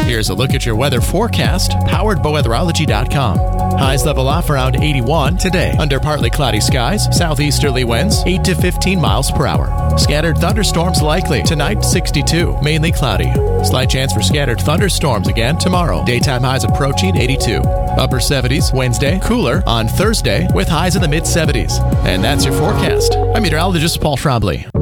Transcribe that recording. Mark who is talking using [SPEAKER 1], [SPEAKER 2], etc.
[SPEAKER 1] Here's a look at your weather forecast, powered by weatherology.com. Highs level off around 81 today. Under partly cloudy skies, southeasterly winds 8 to 15 miles per hour. Scattered thunderstorms likely. Tonight, 62, mainly cloudy. Slight chance for scattered thunderstorms again tomorrow. Daytime highs approaching 82. Upper 70s Wednesday, cooler on Thursday with highs in the mid-70s. And that's your forecast. I'm meteorologist Paul Trombley.